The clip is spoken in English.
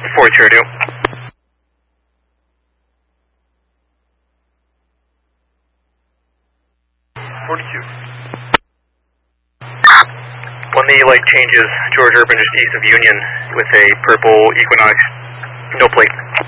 42. 42. When the light changes, George Urban just east of Union with a purple Equinox, no plate.